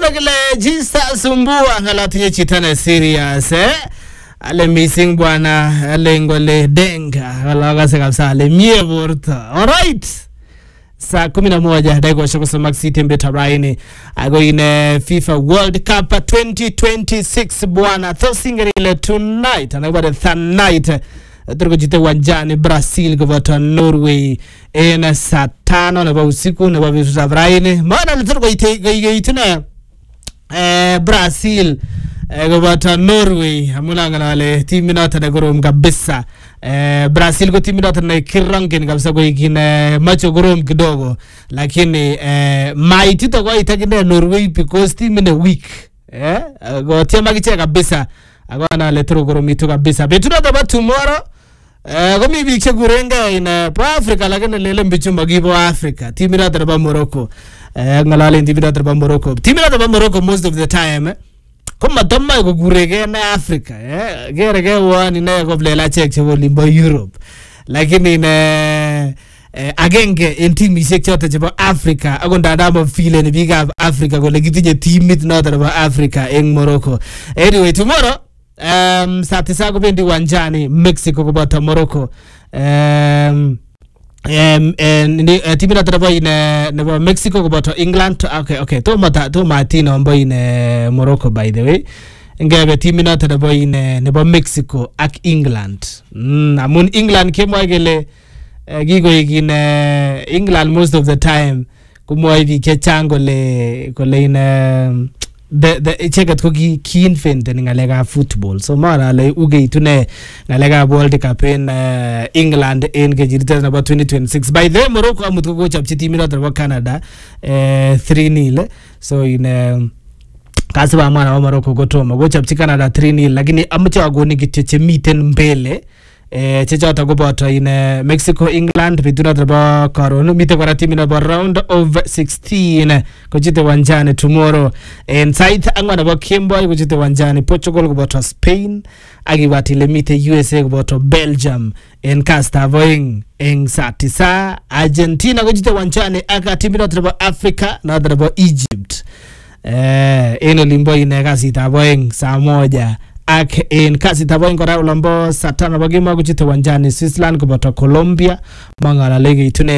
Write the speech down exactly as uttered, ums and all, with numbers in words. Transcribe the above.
Timino kile jisa sumbua ngalatinye chitane serious eh. Ale missing bwana ale ngole denga wala se kabisa ale mie borta. All right. Saa kumi na moja daiko shoko somak city mbeta raini ago ine FIFA World Cup twenty twenty-six bwana thosingere ile tonight anabada third night turko jite wanjani Brazil kubata Norway ena saa tano na usiku na babisu raini maana turko ite ituna eh Brazil kubata Norway amuna ngale timu nata na gorom kabisa. Eh, Brazil ko timu nata na kirangin kabisa kwa ikine macho gorom kidogo lakini eh, maitito kwa itakine Norway because timu ne weak eh go tiama kiche kabisa agwana letro gorom ito kabisa betu nata ba tomorrow eh gomi bikche gurenga ina pa Africa lakini lele mbichu magibo Africa timu nata ba Morocco eh ngalale timu nata ba Morocco timu nata ba Morocco most of the time eh Kuma tamma ko gurege na Africa eh gere ge wani na ko blela check che limbo Europe lakini ne eh, agenge en team isek chote chebo Africa agonda ndamo file ni big Africa ko legitinye teamit noto nebo Africa en Morocco. Anyway tomorrow um saa tisa ko bendi wanjani Mexico ko bota Morocco. um Um, and uh, timu na tarapo ine nebo Mexico kubato England. Okay, okay. To mata to Martino ambo ine Morocco by the way. Ngebe timu na tarapo ine nebo Mexico ak England. Mm, amun England kemwa gele uh, gigo igine England most of the time kumwa hivi kechango le kole ine the the checket ko ki keen fan de ngalega football so mara le uge itune ngalega World Cup in uh, England in gejirita about twenty twenty-six by the Morocco amutko go chapchi team ina wa Canada uh, three nil so in uh, kasaba mwana wa Morocco go to go chapchi Canada three nil lakini amche agoni gitche miten mbele eh chechota go bota in uh, Mexico England bituna draba karono mite kwa team ina ba round of sixteen ko jite wanjani tomorrow and side angwana ba Kimboy ko jite wanjani Portugal ko bota Spain agibati le mite U S A ko bota Belgium en casta voing en satisa Argentina ko jite wanjani aka team ina draba Africa na draba Egypt eh eno limbo ina kasi ta voing saa moja ak en kasi tabo ngora ulambo satana bagima kuchite wanjani Switzerland kubata Colombia mangala lege itune